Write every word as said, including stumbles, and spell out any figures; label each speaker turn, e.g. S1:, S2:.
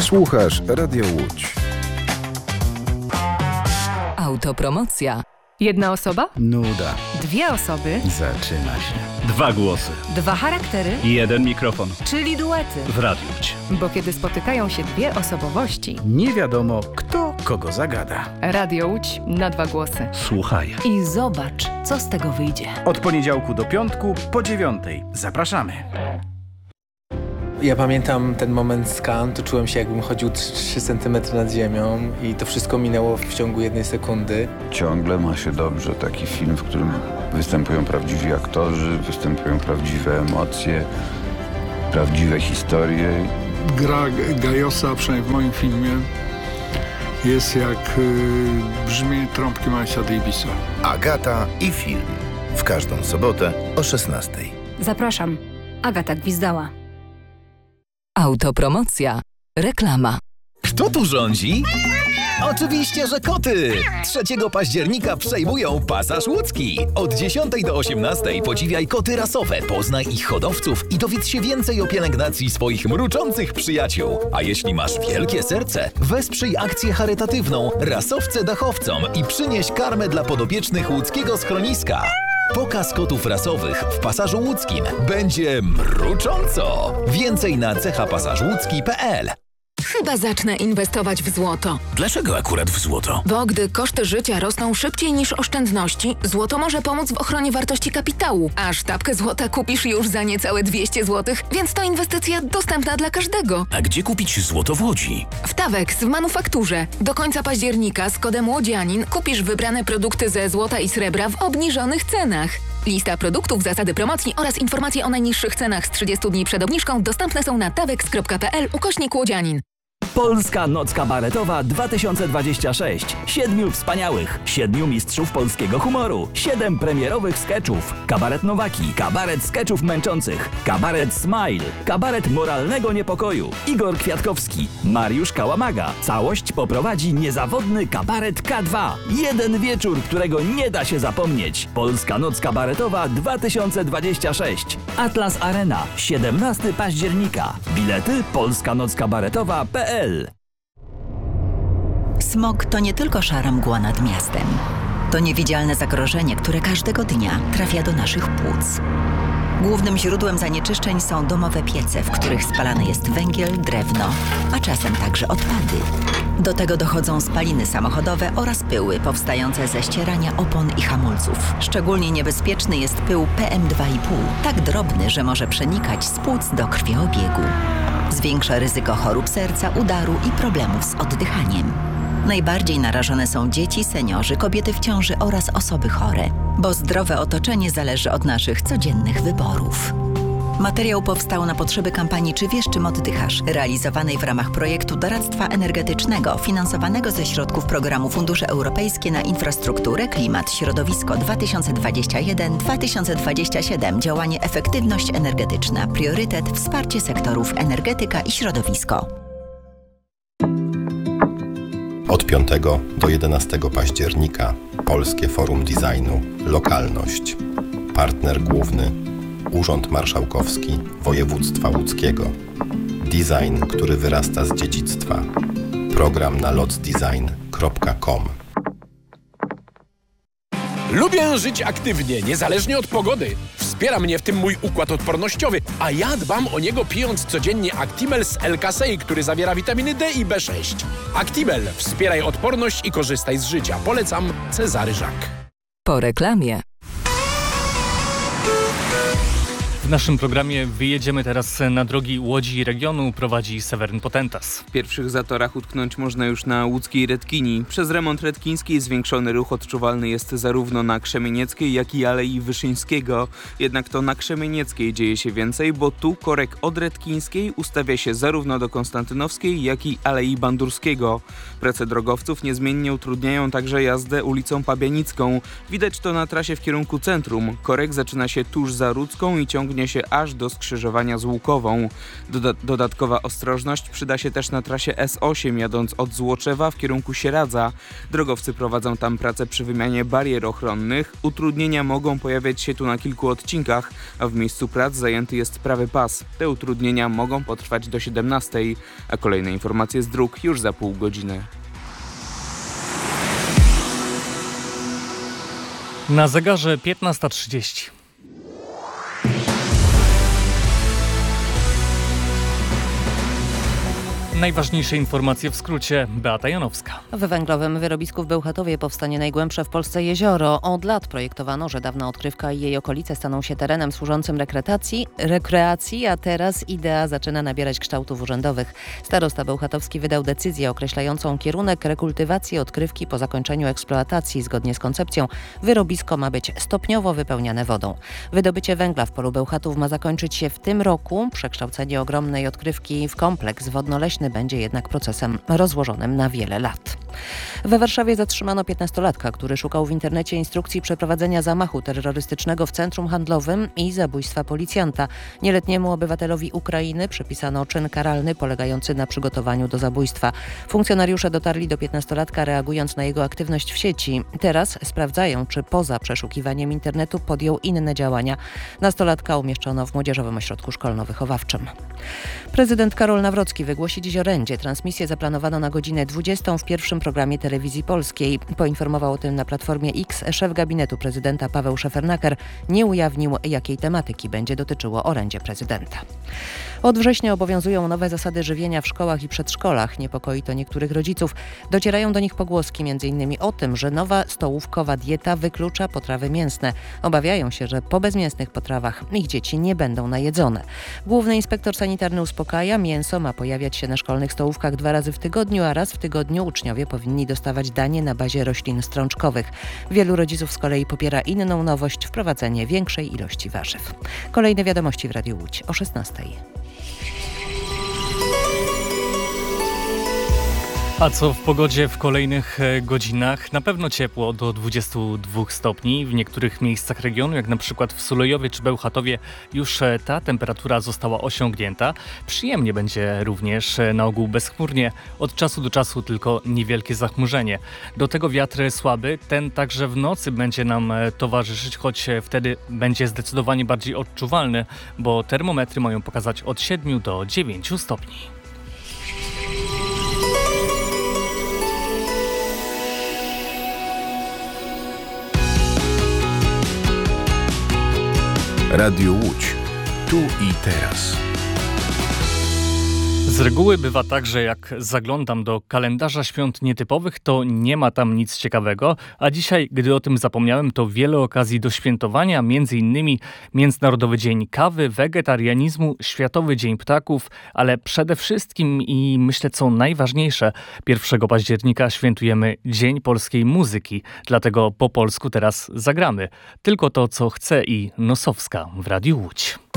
S1: Słuchasz Radio Łódź.
S2: Autopromocja.
S3: Jedna osoba?
S4: Nuda.
S3: Dwie osoby?
S4: Zaczyna się.
S5: Dwa głosy.
S3: Dwa charaktery?
S5: I jeden mikrofon.
S3: Czyli duety.
S5: W Radiu Łódź.
S3: Bo kiedy spotykają się dwie osobowości,
S4: nie wiadomo, kto kogo zagada.
S3: Radio Łódź na dwa głosy.
S5: Słuchaj.
S3: I zobacz, co z tego wyjdzie.
S4: Od poniedziałku do piątku po dziewiątej. Zapraszamy.
S6: Ja pamiętam ten moment z Cannes, to czułem się, jakbym chodził trzy centymetry nad ziemią i to wszystko minęło w ciągu jednej sekundy.
S7: Ciągle ma się dobrze taki film, w którym występują prawdziwi aktorzy, występują prawdziwe emocje, prawdziwe historie.
S8: Gra Gajosa, przynajmniej w moim filmie, jest jak y, brzmienie trąbki Milesa Davisa.
S9: Agata i film. W każdą sobotę o szesnastej.
S10: Zapraszam. Agata Gwizdała.
S2: Autopromocja. Reklama.
S11: Kto tu rządzi? Oczywiście, że koty! trzeciego października przejmują Pasaż Łódzki. Od dziesiątej do osiemnastej podziwiaj koty rasowe, poznaj ich hodowców i dowiedz się więcej o pielęgnacji swoich mruczących przyjaciół. A jeśli masz wielkie serce, wesprzyj akcję charytatywną Rasowce Dachowcom i przynieś karmę dla podopiecznych łódzkiego schroniska. Pokaz kotów rasowych w Pasażu Łódzkim będzie mrucząco. Więcej na cecha pasaż łódzki kropka pe el.
S12: Chyba zacznę inwestować w złoto.
S11: Dlaczego akurat w złoto?
S12: Bo gdy koszty życia rosną szybciej niż oszczędności, złoto może pomóc w ochronie wartości kapitału. A sztabkę złota kupisz już za niecałe dwieście złotych, więc to inwestycja dostępna dla każdego.
S11: A gdzie kupić złoto w Łodzi?
S12: W Tawex w manufakturze. Do końca października z kodem Łodzianin kupisz wybrane produkty ze złota i srebra w obniżonych cenach. Lista produktów, zasady promocji oraz informacje o najniższych cenach z trzydziestu dni przed obniżką dostępne są na tawex kropka pe el ukośnik Łodzianin.
S13: Polska Noc Kabaretowa dwa tysiące dwadzieścia sześć. Siedmiu wspaniałych, siedmiu mistrzów polskiego humoru, siedem premierowych skeczów. Kabaret Nowaki, kabaret skeczów męczących, kabaret Smile, kabaret moralnego niepokoju. Igor Kwiatkowski, Mariusz Kałamaga. Całość poprowadzi niezawodny kabaret K dwa. Jeden wieczór, którego nie da się zapomnieć. Polska Noc Kabaretowa dwa tysiące dwadzieścia sześć. Atlas Arena, siedemnastego października. Bilety polska noc kabaretowa kropka pe el.
S14: Smog to nie tylko szara mgła nad miastem. To niewidzialne zagrożenie, które każdego dnia trafia do naszych płuc. Głównym źródłem zanieczyszczeń są domowe piece, w których spalany jest węgiel, drewno, a czasem także odpady. Do tego dochodzą spaliny samochodowe oraz pyły powstające ze ścierania opon i hamulców. Szczególnie niebezpieczny jest pył pe em dwa i pół, tak drobny, że może przenikać z płuc do krwiobiegu. Zwiększa ryzyko chorób serca, udaru i problemów z oddychaniem. Najbardziej narażone są dzieci, seniorzy, kobiety w ciąży oraz osoby chore, bo zdrowe otoczenie zależy od naszych codziennych wyborów. Materiał powstał na potrzeby kampanii Czy wiesz, czym oddychasz? Realizowanej w ramach projektu doradztwa energetycznego finansowanego ze środków programu Fundusze Europejskie na Infrastrukturę, Klimat, Środowisko dwa tysiące dwadzieścia jeden do dwa tysiące dwadzieścia siedem. Działanie Efektywność energetyczna. Priorytet Wsparcie sektorów energetyka i środowisko.
S9: Od piątego do jedenastego października Polskie Forum Designu Lokalność. Partner główny Urząd Marszałkowski Województwa Łódzkiego. Design, który wyrasta z dziedzictwa. Program na lotsdesign kropka com.
S15: Lubię żyć aktywnie, niezależnie od pogody. Wspiera mnie w tym mój układ odpornościowy, a ja dbam o niego pijąc codziennie Actimel z L-Kasei, który zawiera witaminy D i B sześć. Actimel. Wspieraj odporność i korzystaj z życia. Polecam Cezary Żak.
S2: Po reklamie.
S5: W naszym programie wyjedziemy teraz na drogi Łodzi i regionu, prowadzi Seweryn Potentas.
S16: W pierwszych zatorach utknąć można już na łódzkiej Redkini. Przez remont Redkińskiej zwiększony ruch odczuwalny jest zarówno na Krzemienieckiej, jak i Alei Wyszyńskiego. Jednak to na Krzemienieckiej dzieje się więcej, bo tu korek od Redkińskiej ustawia się zarówno do Konstantynowskiej, jak i Alei Bandurskiego. Prace drogowców niezmiennie utrudniają także jazdę ulicą Pabianicką. Widać to na trasie w kierunku centrum. Korek zaczyna się tuż za Rudzką i ciągnie ciągnie się aż do skrzyżowania z Łukową. Doda- dodatkowa ostrożność przyda się też na trasie S osiem, jadąc od Złoczewa w kierunku Sieradza. Drogowcy prowadzą tam pracę przy wymianie barier ochronnych. Utrudnienia mogą pojawiać się tu na kilku odcinkach, a w miejscu prac zajęty jest prawy pas. Te utrudnienia mogą potrwać do siedemnastej, a kolejne informacje z dróg już za pół godziny.
S5: Na zegarze piętnasta trzydzieści. Najważniejsze informacje w skrócie. Beata Janowska.
S17: W węglowym wyrobisku w Bełchatowie powstanie najgłębsze w Polsce jezioro. Od lat projektowano, że dawna odkrywka i jej okolice staną się terenem służącym rekreacji, rekreacji, a teraz idea zaczyna nabierać kształtów urzędowych. Starosta bełchatowski wydał decyzję określającą kierunek rekultywacji odkrywki po zakończeniu eksploatacji. Zgodnie z koncepcją wyrobisko ma być stopniowo wypełniane wodą. Wydobycie węgla w polu Bełchatów ma zakończyć się w tym roku. Przekształcenie ogromnej odkrywki w kompleks wodno-leśny będzie jednak procesem rozłożonym na wiele lat. We Warszawie zatrzymano piętnastolatka, który szukał w internecie instrukcji przeprowadzenia zamachu terrorystycznego w centrum handlowym i zabójstwa policjanta. Nieletniemu obywatelowi Ukrainy przypisano czyn karalny polegający na przygotowaniu do zabójstwa. Funkcjonariusze dotarli do piętnastolatka, reagując na jego aktywność w sieci. Teraz sprawdzają, czy poza przeszukiwaniem internetu podjął inne działania. Nastolatka umieszczono w Młodzieżowym Ośrodku Szkolno-Wychowawczym. Prezydent Karol Nawrocki wygłosi dziś orędzie. Transmisję zaplanowano na godzinę dwudziestą w pierwszym programie Telewizji Polskiej. Poinformował o tym na Platformie X szef gabinetu prezydenta Paweł Szefernaker. Nie ujawnił, jakiej tematyki będzie dotyczyło orędzie prezydenta. Od września obowiązują nowe zasady żywienia w szkołach i przedszkolach. Niepokoi to niektórych rodziców. Docierają do nich pogłoski m.in. o tym, że nowa stołówkowa dieta wyklucza potrawy mięsne. Obawiają się, że po bezmięsnych potrawach ich dzieci nie będą najedzone. Główny inspektor sanitarny uspokaja, mięso ma pojawiać się na szkolnych stołówkach dwa razy w tygodniu, a raz w tygodniu uczniowie powinni dostawać danie na bazie roślin strączkowych. Wielu rodziców z kolei popiera inną nowość, wprowadzenie większej ilości warzyw. Kolejne wiadomości w Radiu Łódź o szesnastej.
S5: A co w pogodzie w kolejnych godzinach? Na pewno ciepło do dwudziestu dwóch stopni. W niektórych miejscach regionu, jak na przykład w Sulejowie czy Bełchatowie, już ta temperatura została osiągnięta. Przyjemnie będzie również, na ogół bezchmurnie. Od czasu do czasu tylko niewielkie zachmurzenie. Do tego wiatr słaby, ten także w nocy będzie nam towarzyszyć, choć wtedy będzie zdecydowanie bardziej odczuwalny, bo termometry mają pokazać od siedmiu do dziewięciu stopni.
S1: Radio Łódź. Tu i teraz.
S5: Z reguły bywa tak, że jak zaglądam do kalendarza świąt nietypowych, to nie ma tam nic ciekawego, a dzisiaj, gdy o tym zapomniałem, to wiele okazji do świętowania, między innymi Międzynarodowy Dzień Kawy, Wegetarianizmu, Światowy Dzień Ptaków, ale przede wszystkim i myślę co najważniejsze, pierwszego października świętujemy Dzień Polskiej Muzyki, dlatego po polsku teraz zagramy. Tylko to, co chce i Nosowska w Radiu Łódź.